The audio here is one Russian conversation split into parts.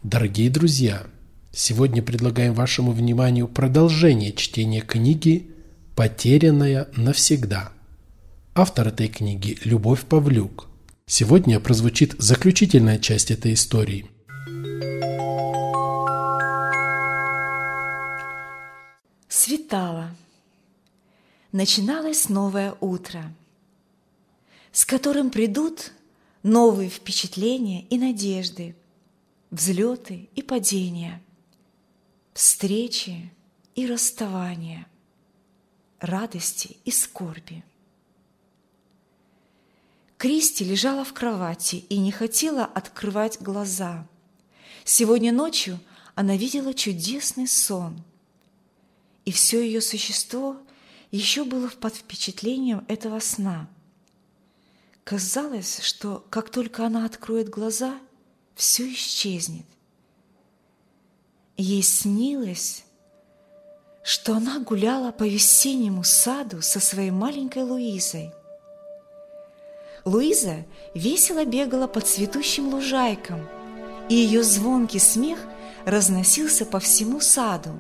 Дорогие друзья, сегодня предлагаем вашему вниманию продолжение чтения книги «Потерянная навсегда». Автор этой книги – Любовь Павлюк. Сегодня прозвучит заключительная часть этой истории. Светало. Начиналось новое утро, с которым придут новые впечатления и надежды, взлеты и падения, встречи и расставания, радости и скорби. Кристи лежала в кровати и не хотела открывать глаза. Сегодня ночью она видела чудесный сон, и все ее существо еще было под впечатлением этого сна. Казалось, что как только она откроет глаза, все исчезнет. Ей снилось, что она гуляла по весеннему саду со своей маленькой Луизой. Луиза весело бегала по цветущим лужайкам, и ее звонкий смех разносился по всему саду.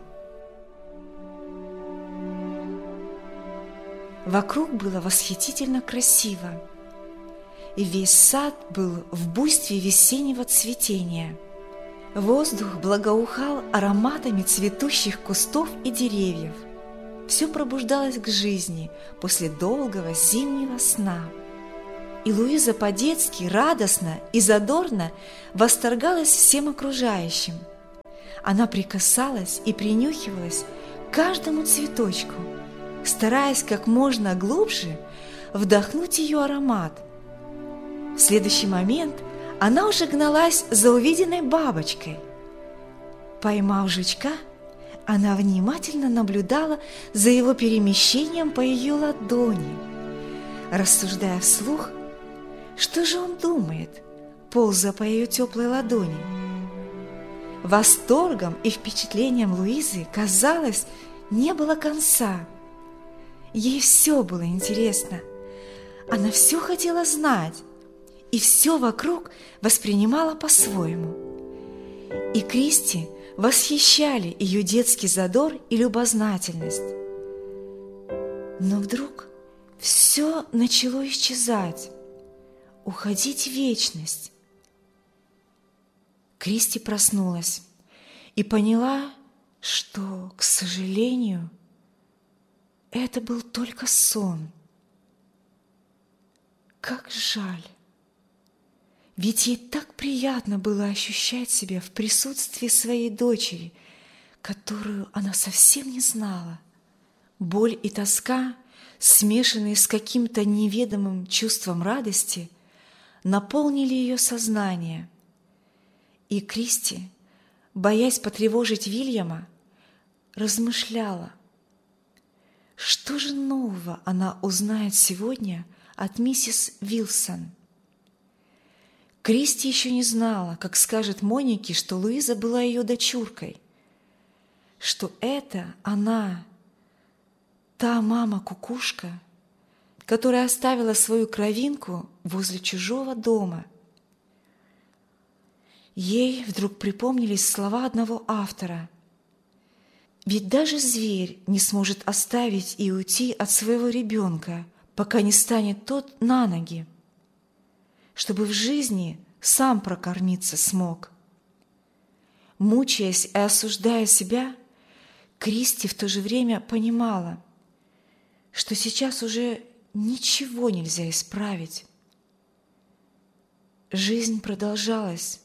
Вокруг было восхитительно красиво, и весь сад был в буйстве весеннего цветения. Воздух благоухал ароматами цветущих кустов и деревьев. Все пробуждалось к жизни после долгого зимнего сна. И Луиза по-детски, радостно и задорно восторгалась всем окружающим. Она прикасалась и принюхивалась к каждому цветочку, стараясь как можно глубже вдохнуть ее аромат. В следующий момент она уже гналась за увиденной бабочкой. Поймав жучка, она внимательно наблюдала за его перемещением по ее ладони, рассуждая вслух, что же он думает, ползая по ее теплой ладони. Восторгом и впечатлением Луизы, казалось, не было конца. Ей все было интересно. Она все хотела знать, и все вокруг воспринимала по-своему. И Кристи восхищали ее детский задор и любознательность. Но вдруг все начало исчезать, уходить в вечность. Кристи проснулась и поняла, что, к сожалению, это был только сон. Как жаль! Ведь ей так приятно было ощущать себя в присутствии своей дочери, которую она совсем не знала. Боль и тоска, смешанные с каким-то неведомым чувством радости, наполнили ее сознание. И Кристи, боясь потревожить Вильяма, размышляла, что же нового она узнает сегодня от миссис Вилсон. Кристи еще не знала, как скажет Монике, что Луиза была ее дочуркой, что это она, та мама-кукушка, которая оставила свою кровинку возле чужого дома. Ей вдруг припомнились слова одного автора: «Ведь даже зверь не сможет оставить и уйти от своего ребенка, пока не станет тот на ноги, чтобы в жизни сам прокормиться смог». Мучаясь и осуждая себя, Кристи в то же время понимала, что сейчас уже ничего нельзя исправить. Жизнь продолжалась,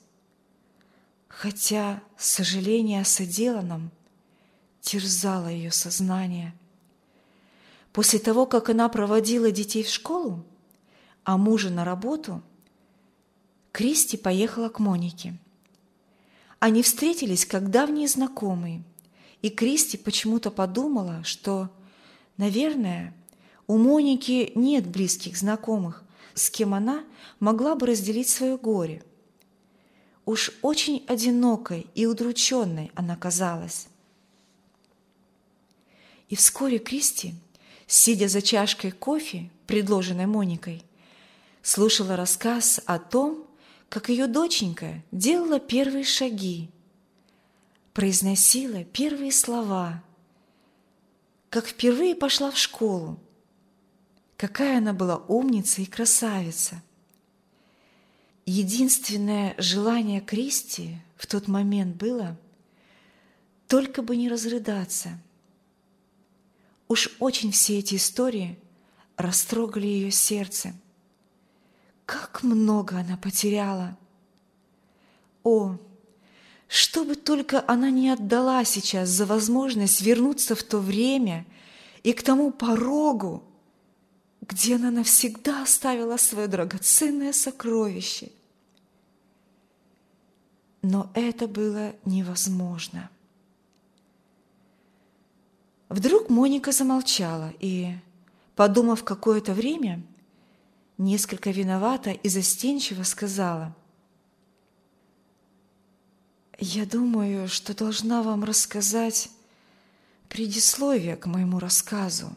хотя сожаление о содеянном терзало ее сознание. После того, как она проводила детей в школу, а мужа на работу, Кристи поехала к Монике. Они встретились как давние знакомые, и Кристи почему-то подумала, что, наверное, у Моники нет близких знакомых, с кем она могла бы разделить свое горе. Уж очень одинокой и удрученной она казалась. И вскоре Кристи, сидя за чашкой кофе, предложенной Моникой, слушала рассказ о том, как ее доченька делала первые шаги, произносила первые слова, как впервые пошла в школу. Какая она была умница и красавица! Единственное желание Кристи в тот момент было только бы не разрыдаться. Уж очень все эти истории растрогали ее сердце. Как много она потеряла! О, что бы только она не отдала сейчас за возможность вернуться в то время и к тому порогу, где она навсегда оставила свое драгоценное сокровище. Но это было невозможно. Вдруг Моника замолчала и, подумав какое-то время, несколько виновато и застенчиво сказала: «Я думаю, что должна вам рассказать предисловие к моему рассказу».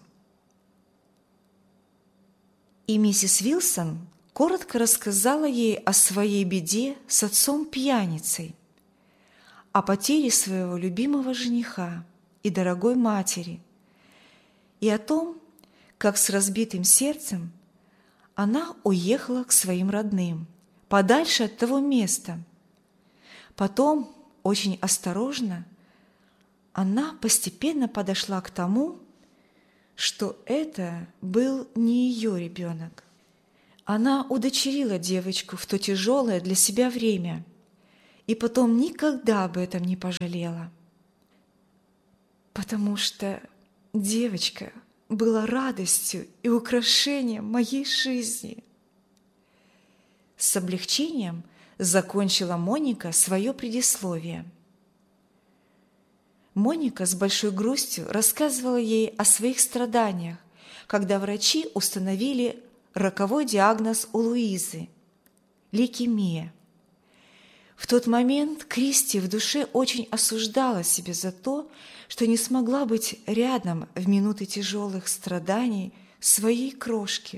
И миссис Вилсон коротко рассказала ей о своей беде с отцом-пьяницей, о потере своего любимого жениха и дорогой матери, и о том, как с разбитым сердцем она уехала к своим родным, подальше от того места. Потом, очень осторожно, она постепенно подошла к тому, что это был не ее ребенок. Она удочерила девочку в то тяжелое для себя время и потом никогда об этом не пожалела, потому что девочка была радостью и украшением моей жизни. С облегчением закончила Моника свое предисловие. Моника с большой грустью рассказывала ей о своих страданиях, когда врачи установили роковой диагноз у Луизы – лейкемия. В тот момент Кристи в душе очень осуждала себя за то, что не смогла быть рядом в минуты тяжелых страданий своей крошки.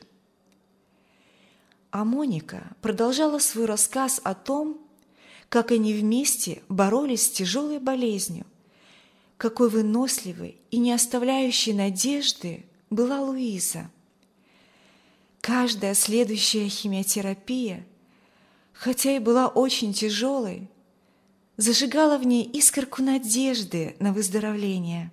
А Моника продолжала свой рассказ о том, как они вместе боролись с тяжелой болезнью, какой выносливой и не оставляющей надежды была Луиза. Каждая следующая химиотерапия, хотя и была очень тяжелой, зажигала в ней искорку надежды на выздоровление.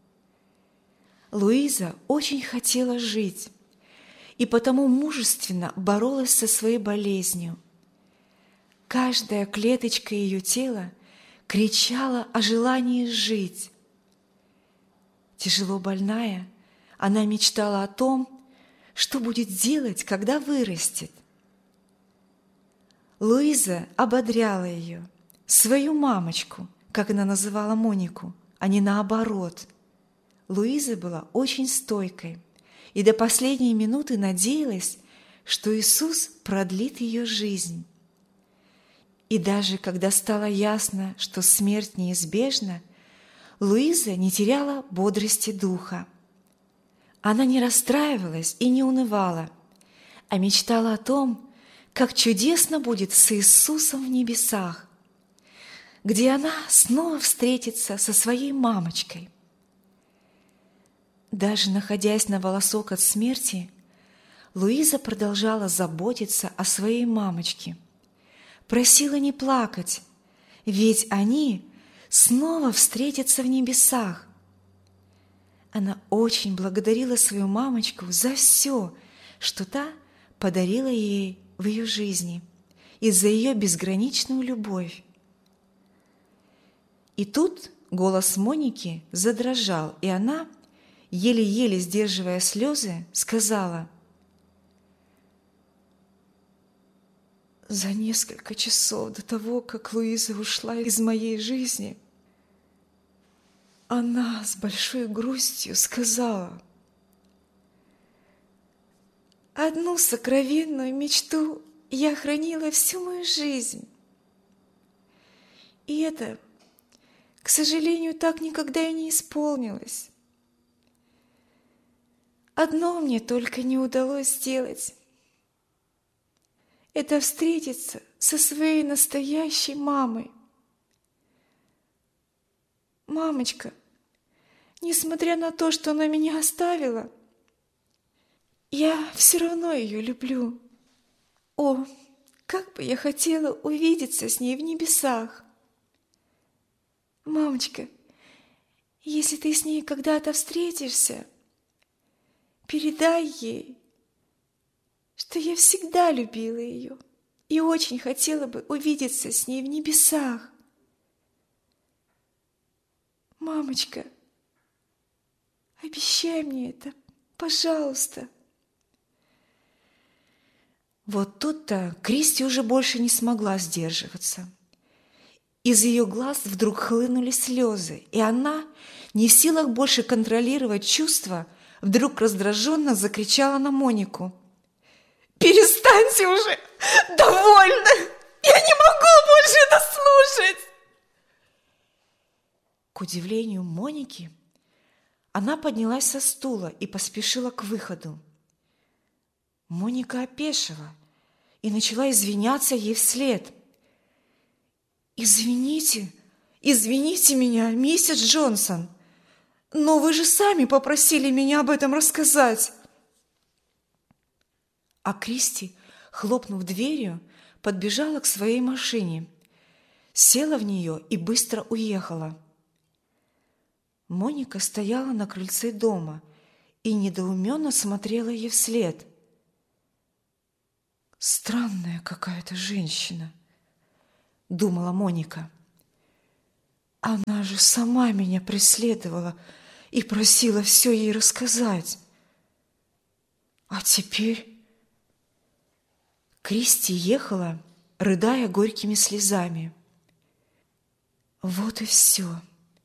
Луиза очень хотела жить и потому мужественно боролась со своей болезнью. Каждая клеточка ее тела кричала о желании жить. Тяжело больная, она мечтала о том, что будет делать, когда вырастет. Луиза ободряла ее, свою мамочку, как она называла Монику, а не наоборот. Луиза была очень стойкой и до последней минуты надеялась, что Иисус продлит ее жизнь. И даже когда стало ясно, что смерть неизбежна, Луиза не теряла бодрости духа. Она не расстраивалась и не унывала, а мечтала о том, как чудесно будет с Иисусом в небесах, где она снова встретится со своей мамочкой. Даже находясь на волосок от смерти, Луиза продолжала заботиться о своей мамочке, просила не плакать, ведь они снова встретятся в небесах. Она очень благодарила свою мамочку за все, что та подарила ей в ее жизни, и за ее безграничную любовь. И тут голос Моники задрожал, и она, еле-еле сдерживая слезы, сказала: «За несколько часов до того, как Луиза ушла из моей жизни, она с большой грустью сказала: одну сокровенную мечту я хранила всю мою жизнь. И это, к сожалению, так никогда и не исполнилось. Одно мне только не удалось сделать – это встретиться со своей настоящей мамой. Мамочка, несмотря на то, что она меня оставила, я все равно ее люблю. О, как бы я хотела увидеться с ней в небесах. Мамочка, если ты с ней когда-то встретишься, передай ей, что я всегда любила ее и очень хотела бы увидеться с ней в небесах. Мамочка, обещай мне это, пожалуйста. Вот тут-то Кристи уже больше не смогла сдерживаться. Из ее глаз вдруг хлынули слезы, и она, не в силах больше контролировать чувства, вдруг раздраженно закричала на Монику. «Перестаньте уже! Довольно! Я не могу больше это слушать!» К удивлению Моники, она поднялась со стула и поспешила к выходу. Моника опешила и начала извиняться ей вслед. «Извините, извините меня, миссис Джонсон, но вы же сами попросили меня об этом рассказать». А Кристи, хлопнув дверью, подбежала к своей машине, села в нее и быстро уехала. Моника стояла на крыльце дома и недоуменно смотрела ей вслед. «Странная какая-то женщина», — думала Моника. «Она же сама меня преследовала и просила все ей рассказать. А теперь...» Кристи ехала, рыдая горькими слезами. Вот и все.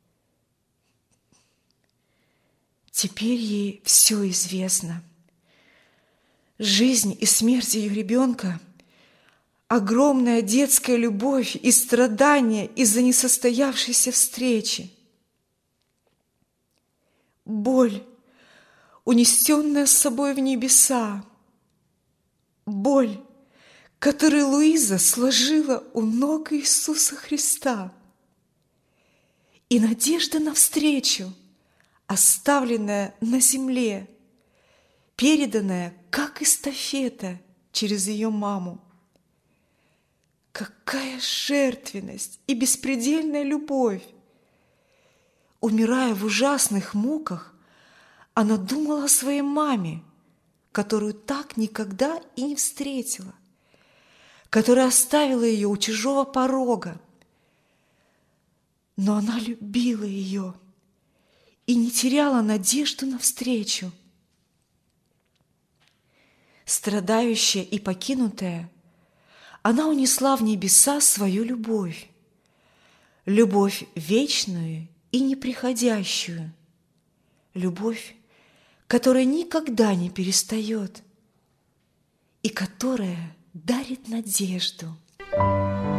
Теперь ей все известно. Жизнь и смерть ее ребенка, огромная детская любовь и страдания из-за несостоявшейся встречи. Боль, унесенная с собой в небеса. Боль, которую Луиза сложила у ног Иисуса Христа. И надежда на встречу, оставленная на земле, переданная как эстафета через ее маму. Какая жертвенность и беспредельная любовь! Умирая в ужасных муках, она думала о своей маме, которую так никогда и не встретила, которая оставила ее у чужого порога. Но она любила ее и не теряла надежду на встречу. Страдающая и покинутая, она унесла в небеса свою любовь, любовь вечную и неприходящую, любовь, которая никогда не перестает и которая дарит надежду.